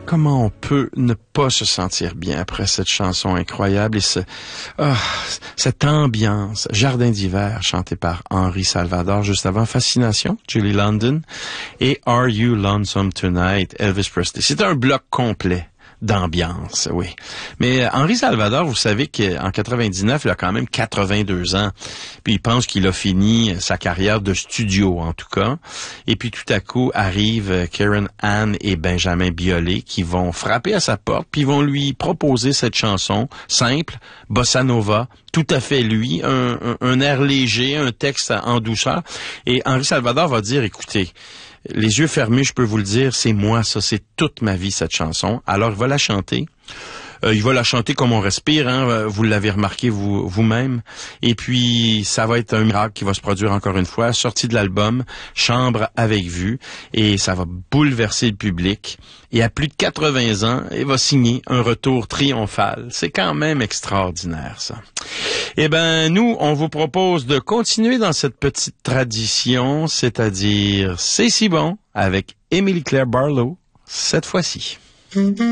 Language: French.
Comment on peut ne pas se sentir bien après cette chanson incroyable et cette ambiance, Jardin d'hiver, chanté par Henri Salvador, juste avant Fascination, Julie London, et Are You Lonesome Tonight, Elvis Presley. C'est un bloc complet d'ambiance, oui. Mais Henri Salvador, vous savez qu'en 99, il a quand même 82 ans. Puis il pense qu'il a fini sa carrière de studio, en tout cas. Et puis tout à coup, arrivent Karen Ann et Benjamin Biolay qui vont frapper à sa porte, puis vont lui proposer cette chanson simple, bossa nova, tout à fait lui, un air léger, un texte en douceur. Et Henri Salvador va dire, écoutez, les yeux fermés, je peux vous le dire, c'est moi, ça, c'est toute ma vie, cette chanson. Alors, il va la chanter. Il va la chanter comme on respire, hein, vous l'avez remarqué vous-même. Et puis, ça va être un miracle qui va se produire encore une fois, sortie de l'album, Chambre avec vue, et ça va bouleverser le public. Et à plus de 80 ans, il va signer un retour triomphal. C'est quand même extraordinaire, ça. Eh ben, nous, on vous propose de continuer dans cette petite tradition, c'est-à-dire C'est si bon, avec Émilie Claire Barlow, cette fois-ci.